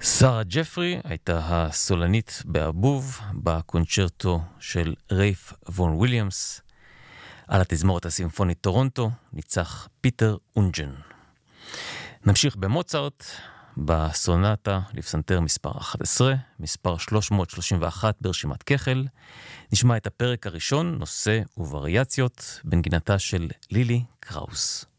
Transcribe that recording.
שרה ג'פרי הייתה הסולנית באבוב בקונצ'רטו של רייף וון וויליאמס. על התזמורת הסימפונית טורונטו ניצח פיטר אונג'ן. נמשיך במוצרט בסונטה לפסנתר מספר 11, מספר 331 ברשימת כחל. נשמע את הפרק הראשון, נושא ווריאציות, בנגינתה של לילי קראוס.